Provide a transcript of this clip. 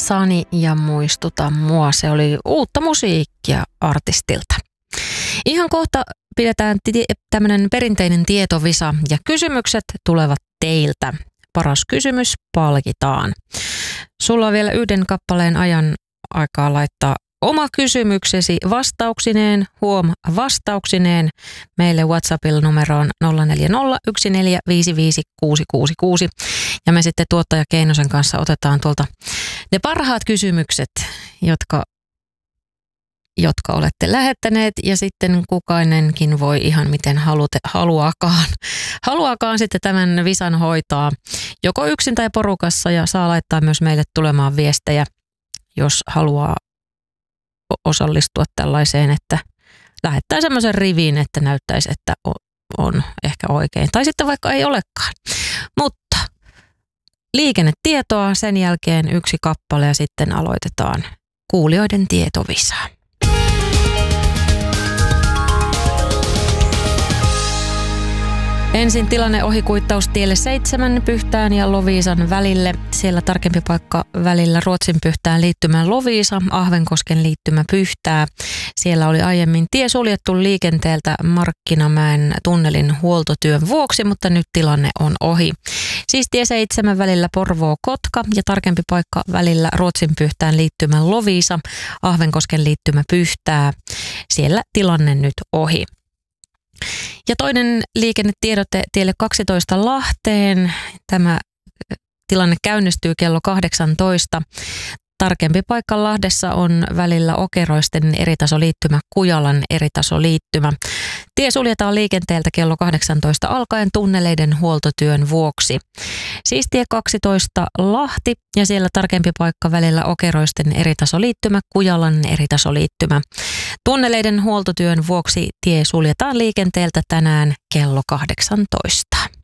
kanssani ja muistuta mua. Se oli uutta musiikkia artistilta. Ihan kohta pidetään tämmöinen perinteinen tietovisa ja kysymykset tulevat teiltä. Paras kysymys palkitaan. Sulla on vielä yhden kappaleen ajan aikaa laittaa oma kysymyksesi vastauksineen meille WhatsAppilla numeroon 0401455666. Ja me sitten tuottaja Keinosen kanssa otetaan tuolta ne parhaat kysymykset, jotka olette lähettäneet, ja sitten kukainenkin voi ihan miten haluaakaan sitten tämän visan hoitaa joko yksin tai porukassa, ja saa laittaa myös meille tulemaan viestejä, jos haluaa osallistua tällaiseen, että lähettää semmoisen rivin, että näyttäisi, että on ehkä oikein. Tai sitten vaikka ei olekaan. Mutta liikennetietoa, sen jälkeen yksi kappale ja sitten aloitetaan kuulijoiden tietovisaa. Ensin tilanne ohikuittaus tielle 7 Pyhtään ja Loviisan välille. Siellä tarkempi paikka välillä Ruotsin Pyhtään liittymä Loviisa, Ahvenkosken liittymä Pyhtää. Siellä oli aiemmin tie suljettu liikenteeltä Markkinamäen tunnelin huoltotyön vuoksi, mutta nyt tilanne on ohi. Siis tie 7 välillä Porvoo-Kotka ja tarkempi paikka välillä Ruotsin Pyhtään liittymä Loviisa, Ahvenkosken liittymä Pyhtää. Siellä tilanne nyt ohi. Ja toinen liikennetiedote tielle 12 Lahteen. Tämä tilanne käynnistyy kello 18. Tarkempi paikka Lahdessa on välillä Okeroisten eritasoliittymä Kujalan eritasoliittymä. Tie suljetaan liikenteeltä kello 18 alkaen tunneleiden huoltotyön vuoksi. Siis tie 12 Lahti ja siellä tarkempi paikka välillä Okeroisten eritasoliittymä Kujalan eritasoliittymä. Tunneleiden huoltotyön vuoksi tie suljetaan liikenteeltä tänään kello 18.